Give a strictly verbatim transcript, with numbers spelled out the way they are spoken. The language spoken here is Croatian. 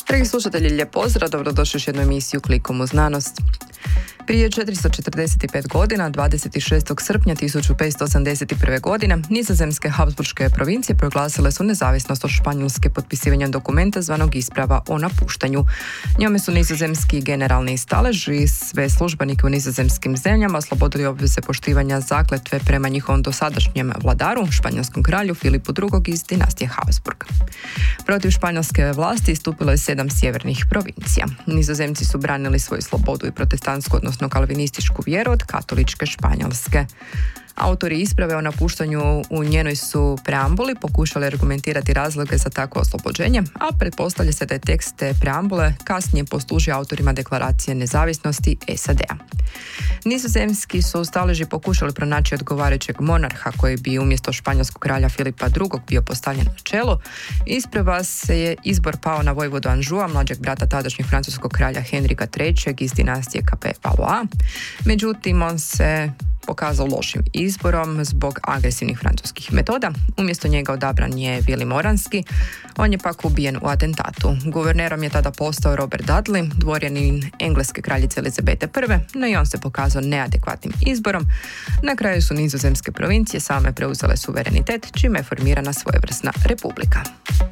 Dragi slušatelji, lijep pozdrav, dobrodošli još jednu emisiju Klikom u znanost. Prije četiristo četrdeset pet godina, dvadeset šestog srpnja tisuću petsto osamdeset prve. godine, nizozemske Habsburške provincije proglasile su nezavisnost od Španjolske potpisivanjem dokumenta zvanog isprava o napuštanju. Njome su nizozemski generalni stalež i sve službenike u nizozemskim zemljama oslobodili obveze poštivanja zakletve prema njihovom dosadašnjem vladaru, španjolskom kralju Filipu drugom. iz dinastije Habsburg. Protiv španjolske vlasti istupilo je sedam sjevernih provincija. Nizozemci su branili svoju slobodu i protestantsku, odnosno kalvinističku vjeru od katoličke Španjolske. Autori isprave o napuštanju u njenoj su preambuli pokušali argumentirati razloge za takvo oslobođenje, a pretpostavlja se da je tekst te preambule kasnije poslužio autorima deklaracije nezavisnosti S A D-a. Nizozemski su staleži pokušali pronaći odgovarajućeg monarha koji bi umjesto španjolskog kralja Filipa drugog. bio postavljen na čelo. Isprva se je izbor pao na vojvodu Anžua, mlađeg brata tadašnjeg francuskog kralja Henrika trećeg. iz dinastije Capet-Valois. Međutim, on se pokazao lošim izborom zbog agresivnih francuskih metoda. Umjesto njega odabran je Vili Moranski, on je pak ubijen u atentatu. Guvernerom je tada postao Robert Dudley, dvorjanin engleske kraljice Elizabete prve. No i on se pokazao neadekvatnim izborom. Na kraju su nizozemske provincije same preuzele suverenitet, čime je formirana svojevrsna republika.